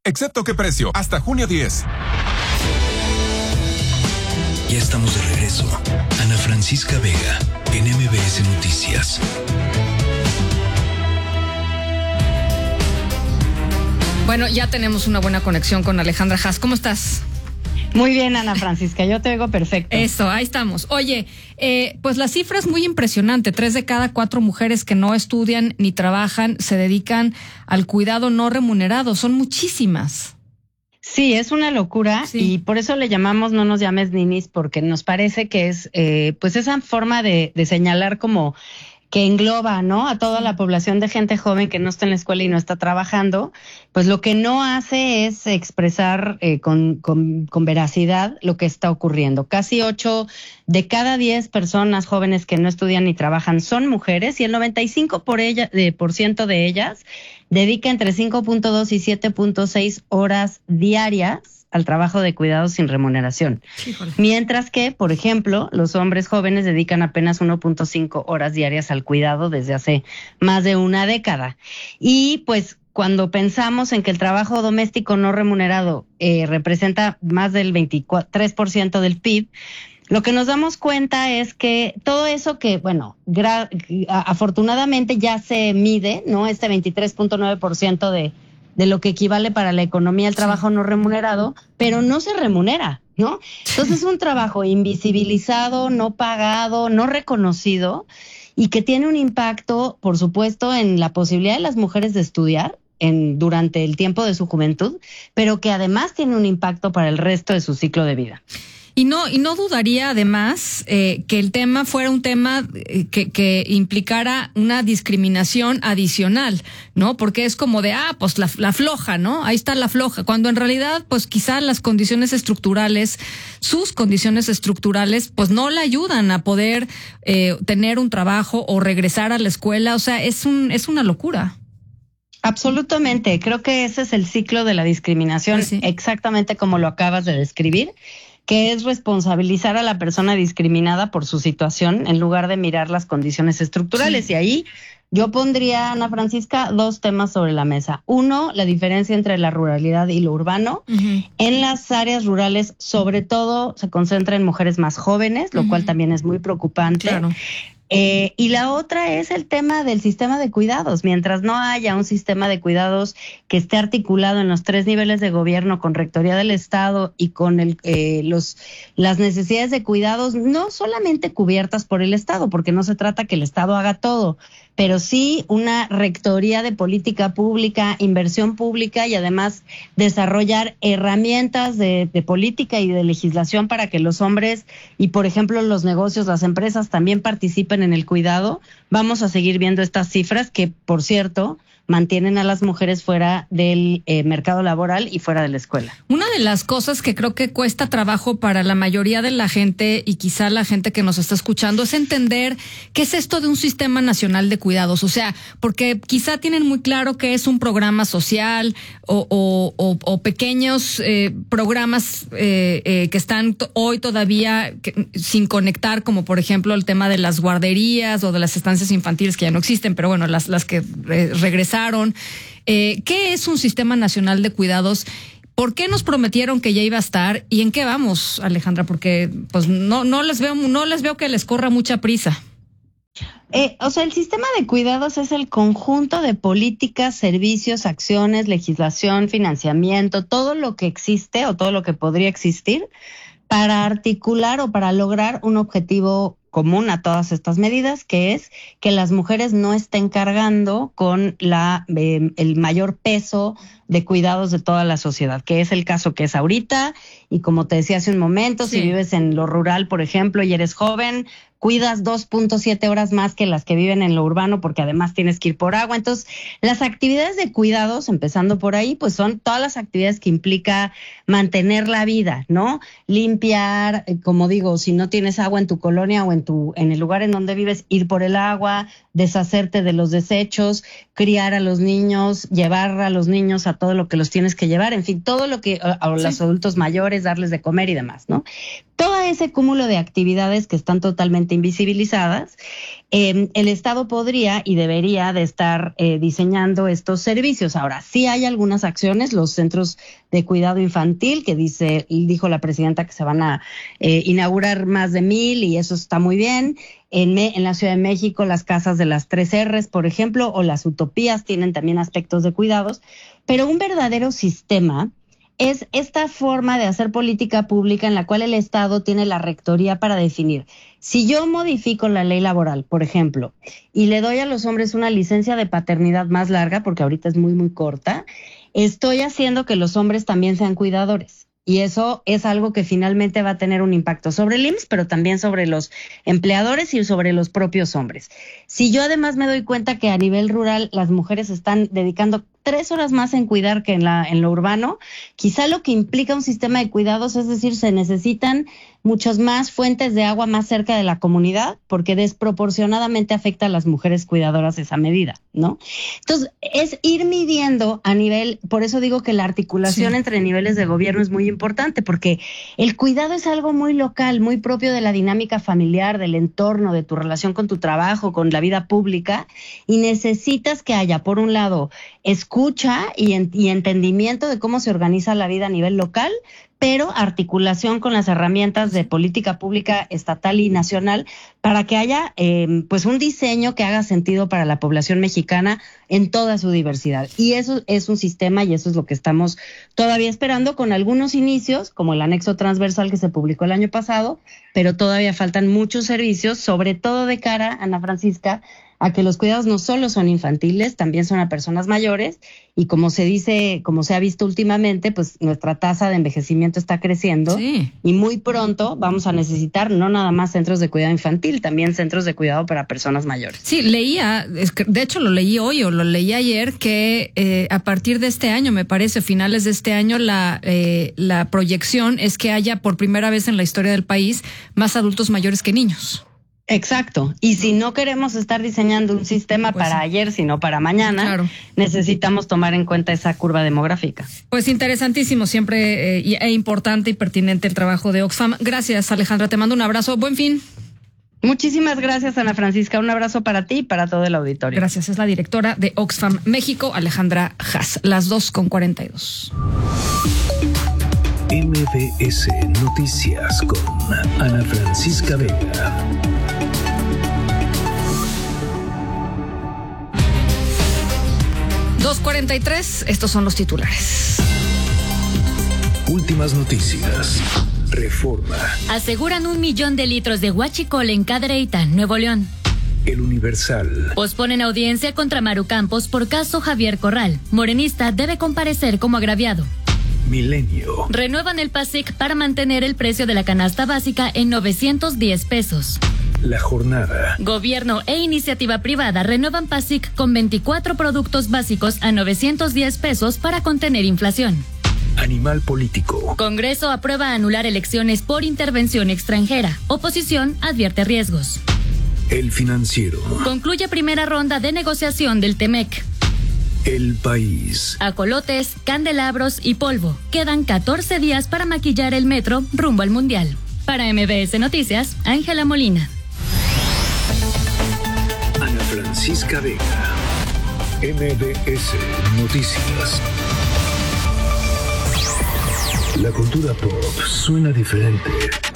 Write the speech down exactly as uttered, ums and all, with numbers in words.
excepto qué precio, hasta junio diez. Ya estamos de regreso. Ana Francisca Vega, en M B S Noticias. Bueno, ya tenemos una buena conexión con Alejandra Haas. ¿Cómo estás? Muy bien, Ana Francisca, yo te oigo perfecto. Eso, ahí estamos. Oye, eh, pues la cifra es muy impresionante. Tres de cada cuatro mujeres que no estudian ni trabajan se dedican al cuidado no remunerado. Son muchísimas. Sí, es una locura, sí. Y por eso le llamamos No nos llames ninis, porque nos parece que es eh, pues esa forma de, de señalar como que engloba, ¿no?, a toda la población de gente joven que no está en la escuela y no está trabajando, pues lo que no hace es expresar eh, con, con, con veracidad lo que está ocurriendo. Casi ocho de cada diez personas jóvenes que no estudian ni trabajan son mujeres, y el noventa y cinco por, ella, eh, por ciento de ellas dedica entre cinco punto dos y siete punto seis horas diarias al trabajo de cuidados sin remuneración. Híjole. Mientras que, por ejemplo, los hombres jóvenes dedican apenas uno punto cinco horas diarias al cuidado desde hace más de una década. Y pues cuando pensamos en que el trabajo doméstico no remunerado eh, representa más del veintitrés por ciento del P I B, lo que nos damos cuenta es que todo eso que, bueno, gra- afortunadamente ya se mide, ¿no? Este veintitrés punto nueve por ciento de de lo que equivale para la economía el trabajo sí. no remunerado, pero no se remunera, ¿no? Entonces es un trabajo invisibilizado, no pagado, no reconocido, y que tiene un impacto, por supuesto, en la posibilidad de las mujeres de estudiar en, durante el tiempo de su juventud, pero que además tiene un impacto para el resto de su ciclo de vida. Y no, y no dudaría además eh, que el tema fuera un tema eh, que, que implicara una discriminación adicional, ¿no? Porque es como de, ah, pues la, la floja, ¿no? Ahí está la floja. Cuando en realidad, pues quizá las condiciones estructurales, sus condiciones estructurales, pues no la ayudan a poder eh, tener un trabajo o regresar a la escuela. O sea, es un, es una locura. Absolutamente. Creo que ese es el ciclo de la discriminación, sí. Exactamente como lo acabas de describir, que es responsabilizar a la persona discriminada por su situación en lugar de mirar las condiciones estructurales. Sí. Y ahí yo pondría, Ana Francisca, dos temas sobre la mesa. Uno, la diferencia entre la ruralidad y lo urbano. Uh-huh. En las áreas rurales, sobre todo, se concentra en mujeres más jóvenes, lo uh-huh. cual también es muy preocupante. Claro. Eh, y la otra es el tema del sistema de cuidados. Mientras no haya un sistema de cuidados que esté articulado en los tres niveles de gobierno, con Rectoría del Estado y con el, eh, los, las necesidades de cuidados, no solamente cubiertas por el Estado, porque no se trata que el Estado haga todo, pero sí una rectoría de política pública, inversión pública, y además desarrollar herramientas de, de política y de legislación para que los hombres y, por ejemplo, los negocios, las empresas también participen en el cuidado. Vamos a seguir viendo estas cifras que, por cierto, mantienen a las mujeres fuera del eh, mercado laboral y fuera de la escuela. Una de las cosas que creo que cuesta trabajo para la mayoría de la gente, y quizá la gente que nos está escuchando, es entender qué es esto de un sistema nacional de cuidados. O sea, porque quizá tienen muy claro que es un programa social o, o, o, o pequeños eh, programas eh, eh, que están t- hoy todavía que, sin conectar, como por ejemplo el tema de las guarderías o de las estancias infantiles, que ya no existen, pero bueno, las, las que eh, regresaron. Eh, ¿Qué es un sistema nacional de cuidados? ¿Por qué nos prometieron que ya iba a estar? ¿Y en qué vamos, Alejandra? Porque pues no, no les veo, no les veo que les corra mucha prisa. Eh, o sea, el sistema de cuidados es el conjunto de políticas, servicios, acciones, legislación, financiamiento, todo lo que existe o todo lo que podría existir para articular o para lograr un objetivo común a todas estas medidas, que es que las mujeres no estén cargando con la eh, el mayor peso de cuidados de toda la sociedad, que es el caso que es ahorita. Y como te decía hace un momento, sí. Si vives en lo rural, por ejemplo, y eres joven, cuidas dos punto siete horas más que las que viven en lo urbano, porque además tienes que ir por agua. Entonces, las actividades de cuidados, empezando por ahí, pues son todas las actividades que implica mantener la vida, ¿no? Limpiar, eh, como digo, si no tienes agua en tu colonia o en tu en el lugar en donde vives, ir por el agua, deshacerte de los desechos, criar a los niños, llevar a los niños a todo lo que los tienes que llevar, en fin, todo lo que a, a sí. los adultos mayores, darles de comer y demás, ¿no? Todo ese cúmulo de actividades que están totalmente invisibilizadas eh, el Estado podría y debería de estar eh, diseñando estos servicios. Ahora, sí hay algunas acciones, los centros de cuidado infantil, que dice, dijo la presidenta que se van a eh, inaugurar más de mil y eso está muy bien. En, me, en la Ciudad de México, las casas de las tres R's, por ejemplo, o las utopías tienen también aspectos de cuidados, pero un verdadero sistema es esta forma de hacer política pública en la cual el Estado tiene la rectoría para definir. Si yo modifico la ley laboral, por ejemplo, y le doy a los hombres una licencia de paternidad más larga, porque ahorita es muy, muy corta, estoy haciendo que los hombres también sean cuidadores. Y eso es algo que finalmente va a tener un impacto sobre el I M S S, pero también sobre los empleadores y sobre los propios hombres. Si yo además me doy cuenta que a nivel rural las mujeres están dedicando tres horas más en cuidar que en, la, en lo urbano, quizá lo que implica un sistema de cuidados, es decir, se necesitan muchas más fuentes de agua más cerca de la comunidad, porque desproporcionadamente afecta a las mujeres cuidadoras esa medida, ¿no? Entonces, es ir midiendo a nivel, por eso digo que la articulación sí. entre niveles de gobierno es muy importante, porque el cuidado es algo muy local, muy propio de la dinámica familiar, del entorno, de tu relación con tu trabajo, con la vida pública, y necesitas que haya, por un lado, escucha y, en, y entendimiento de cómo se organiza la vida a nivel local, pero articulación con las herramientas de política pública estatal y nacional para que haya eh, pues un diseño que haga sentido para la población mexicana en toda su diversidad. Y eso es un sistema y eso es lo que estamos todavía esperando, con algunos inicios, como el anexo transversal que se publicó el año pasado, pero todavía faltan muchos servicios, sobre todo de cara, Ana Francisca, a que los cuidados no solo son infantiles, también son a personas mayores, y como se dice, como se ha visto últimamente, pues nuestra tasa de envejecimiento está creciendo, sí. y muy pronto vamos a necesitar no nada más centros de cuidado infantil, también centros de cuidado para personas mayores. Sí, leía, de hecho lo leí hoy o lo leí ayer, que eh, a partir de este año, me parece, finales de este año, la, eh, la proyección es que haya por primera vez en la historia del país más adultos mayores que niños. Exacto. Y si no queremos estar diseñando un sistema pues para sí. ayer, sino para mañana, claro. necesitamos tomar en cuenta esa curva demográfica. Pues interesantísimo, siempre eh, e importante y pertinente el trabajo de Oxfam. Gracias, Alejandra. Te mando un abrazo. Buen fin. Muchísimas gracias, Ana Francisca. Un abrazo para ti y para todo el auditorio. Gracias. Es la directora de Oxfam México, Alejandra Haas. Las dos con cuarenta y dos. M B S Noticias con Ana Francisca Vega. dos cuarenta y tres, estos son los titulares. Últimas noticias. Reforma. Aseguran un millón de litros de huachicol en Cadereyta, Nuevo León. El Universal. Posponen audiencia contra Maru Campos por caso Javier Corral. Morenista debe comparecer como agraviado. Milenio. Renuevan el PASIC para mantener el precio de la canasta básica en novecientos diez pesos. La Jornada. Gobierno e iniciativa privada renuevan PASIC con veinticuatro productos básicos a novecientos diez pesos para contener inflación. Animal político. Congreso aprueba anular elecciones por intervención extranjera. Oposición advierte riesgos. El Financiero. Concluye primera ronda de negociación del Temec. El País. Acolotes, candelabros y polvo. Quedan catorce días para maquillar el metro rumbo al Mundial. Para M B S Noticias, Ángela Molina. Ana Francisca Vega. M B S Noticias. La cultura pop suena diferente.